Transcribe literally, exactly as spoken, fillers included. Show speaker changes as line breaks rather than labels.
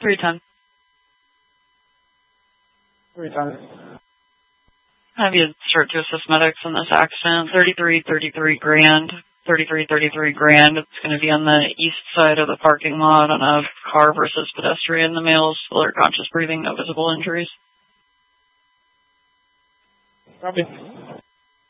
three ten.
three ten.
Have you start to assist medics in this accident? thirty-three thirty-three grand. thirty-three thirty-three grand. It's going to be on the east side of the parking lot on a car versus pedestrian. The male is full or conscious breathing, no visible injuries.
Copy.